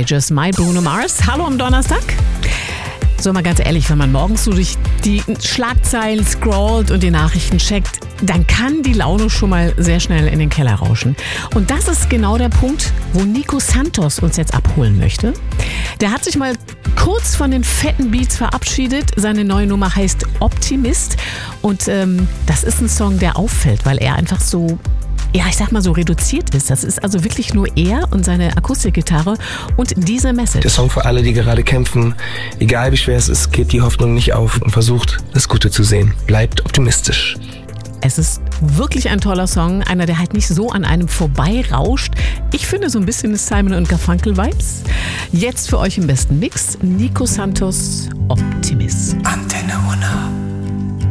Teenagers, My Bruno Mars. Hallo am Donnerstag. So, mal ganz ehrlich, wenn man morgens so durch die Schlagzeilen scrollt und die Nachrichten checkt, dann kann die Laune schon mal sehr schnell in den Keller rauschen. Und das ist genau der Punkt, wo Nico Santos uns jetzt abholen möchte. Der hat sich mal kurz von den fetten Beats verabschiedet. Seine neue Nummer heißt Optimist. Und das ist ein Song, der auffällt, weil er einfach so, ja, ich sag mal so reduziert ist. Das ist also wirklich nur er und seine Akustikgitarre und diese Message. Der Song für alle, die gerade kämpfen. Egal wie schwer es ist, gebt die Hoffnung nicht auf und versucht, das Gute zu sehen. Bleibt optimistisch. Es ist wirklich ein toller Song, einer, der halt nicht so an einem vorbeirauscht. Ich finde so ein bisschen Simon und Garfunkel-Vibes. Jetzt für euch im besten Mix, Nico Santos, Optimist. Antenne 1.